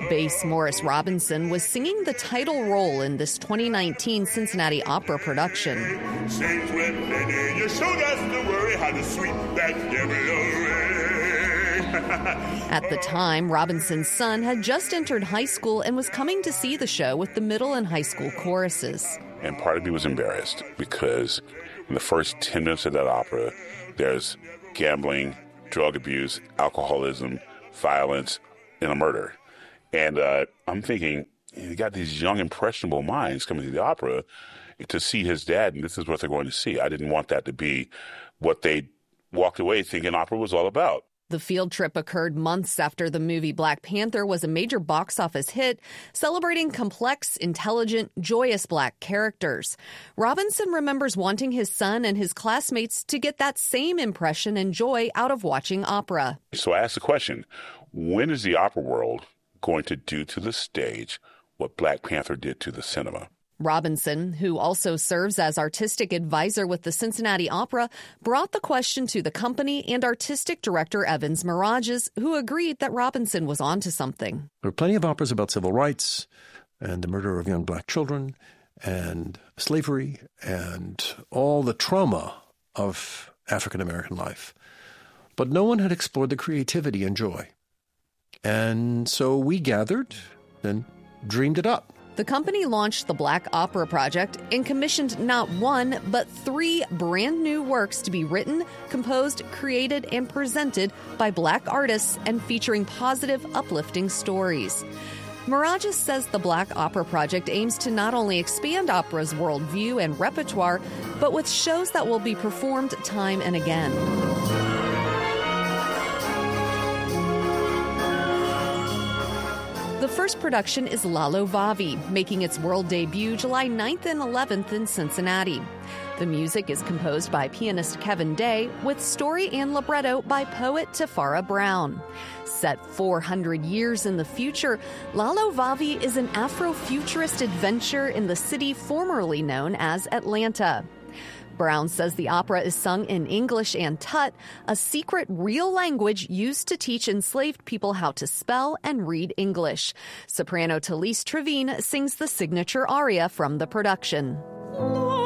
Bass Morris Robinson was singing the title role in this 2019 Cincinnati Opera production. Saints with Lady, you showed us the worry how to sweep that devil away. At the time, Robinson's son had just entered high school and was coming to see the show with the middle and high school choruses. And part of me was embarrassed because in the first 10 minutes of that opera, there's gambling, drug abuse, alcoholism, violence, and a murder. And I'm thinking, you got these young, impressionable minds coming to the opera to see his dad, and this is what they're going to see. I didn't want that to be what they walked away thinking opera was all about. The field trip occurred months after the movie Black Panther was a major box office hit, celebrating complex, intelligent, joyous Black characters. Robinson remembers wanting his son and his classmates to get that same impression and joy out of watching opera. So I asked the question, when is the opera world going to do to the stage what Black Panther did to the cinema? Robinson, who also serves as artistic advisor with the Cincinnati Opera, brought the question to the company and artistic director Evans Mirages, who agreed that Robinson was onto something. There are plenty of operas about civil rights and the murder of young Black children and slavery and all the trauma of African-American life. But no one had explored the creativity and joy. And so we gathered and dreamed it up. The company launched the Black Opera Project and commissioned not one, but 3 brand new works to be written, composed, created, and presented by Black artists and featuring positive, uplifting stories. Mirages says the Black Opera Project aims to not only expand opera's worldview and repertoire, but with shows that will be performed time and again. The first production is Lalo Vavi, making its world debut July 9th and 11th in Cincinnati. The music is composed by pianist Kevin Day, with story and libretto by poet Tafara Brown. Set 400 years in the future, Lalo Vavi is an Afrofuturist adventure in the city formerly known as Atlanta. Brown says the opera is sung in English and Tut, a secret real language used to teach enslaved people how to spell and read English. Soprano Talise Trevine sings the signature aria from the production.